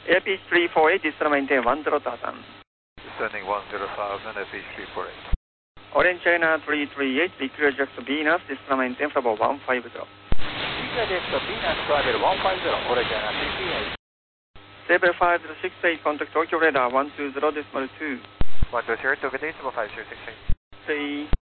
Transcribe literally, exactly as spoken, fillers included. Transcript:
A P H three four eight, Distal maintain one zero thousand. Descending one zero thousand, A P H three four eight. Orange China three three eight, Recruit Venus, Distal maintain Bravo one five zero. Recruit Venus, Travel one five zero, Orange China three three eight. Saber five zero six eight, contact Tokyo radar one two zero decimal two. one two zero, Tokyo decimal five zero six eight. Say.